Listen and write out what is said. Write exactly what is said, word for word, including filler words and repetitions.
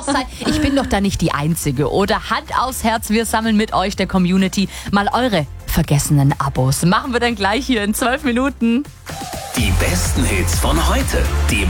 sein. Ich bin doch da nicht die Einzige, oder? Hand aufs Herz, wir sammeln mit euch, der Community, mal eure vergessenen Abos. Machen wir dann gleich hier in zwölf Minuten. Die besten Hits von heute. Die